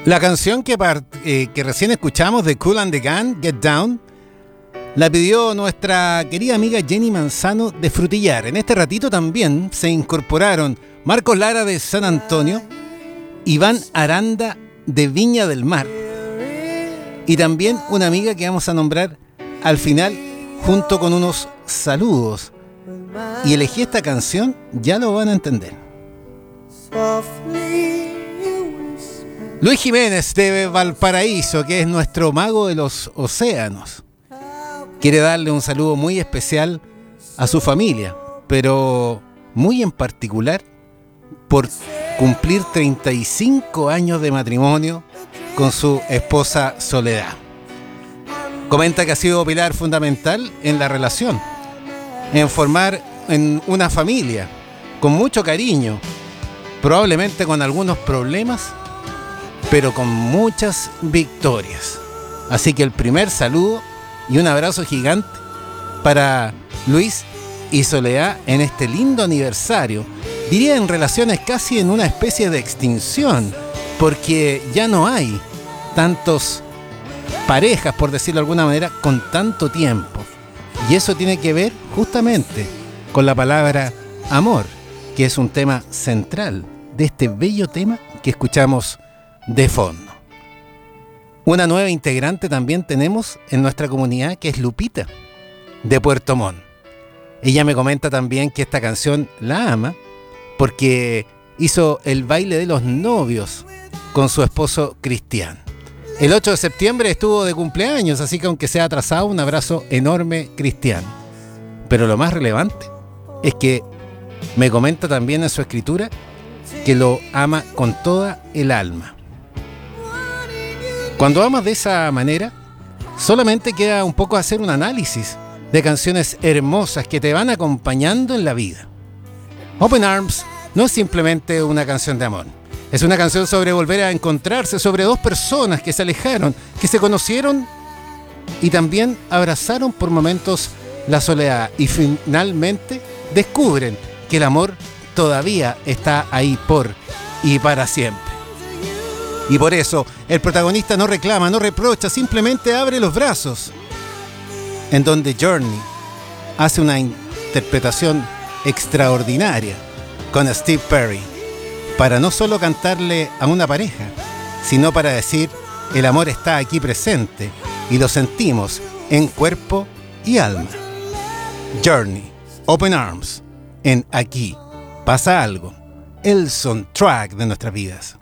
La canción que recién escuchamos de Kool and the Gang, Get Down, la pidió nuestra querida amiga Jenny Manzano de Frutillar. En este ratito también se incorporaron Marcos Lara de San Antonio, Iván Aranda de Viña del Mar y también una amiga que vamos a nombrar al final junto con unos saludos. Y elegí esta canción, ya lo van a entender. Luis Jiménez de Valparaíso, que es nuestro mago de los océanos, quiere darle un saludo muy especial a su familia, pero muy en particular por cumplir 35 años de matrimonio con su esposa Soledad. Comenta que ha sido pilar fundamental en la relación, en formar en una familia con mucho cariño, probablemente con algunos problemas, pero con muchas victorias. Así que el primer saludo y un abrazo gigante para Luis y Soledad en este lindo aniversario. Diría en relaciones casi en una especie de extinción, porque ya no hay tantos parejas, por decirlo de alguna manera, con tanto tiempo. Y eso tiene que ver justamente con la palabra amor, que es un tema central de este bello tema que escuchamos de fondo. Una nueva integrante también tenemos en nuestra comunidad, que es Lupita, de Puerto Montt. Ella me comenta también que esta canción la ama porque hizo el baile de los novios con su esposo Cristian. El 8 de septiembre estuvo de cumpleaños, así que aunque sea atrasado, un abrazo enorme, Cristian. Pero lo más relevante es que me comenta también en su escritura que lo ama con toda el alma. Cuando amas de esa manera, solamente queda un poco hacer un análisis de canciones hermosas que te van acompañando en la vida. Open Arms no es simplemente una canción de amor. Es una canción sobre volver a encontrarse, sobre dos personas que se alejaron, que se conocieron y también abrazaron por momentos la soledad y finalmente descubren que el amor todavía está ahí por y para siempre. Y por eso el protagonista no reclama, no reprocha, simplemente abre los brazos. En donde Journey hace una interpretación extraordinaria con Steve Perry, para no solo cantarle a una pareja, sino para decir: el amor está aquí presente y lo sentimos en cuerpo y alma. Journey, Open Arms, en Aquí Pasa Algo, el soundtrack de nuestras vidas.